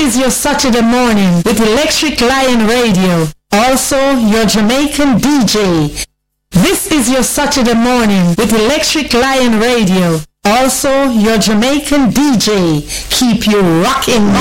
is your Saturday morning with Electric Lion Radio. Also, your Jamaican DJ. This is your Saturday morning with Electric Lion Radio. Also, your Jamaican DJ. Keep you rocking.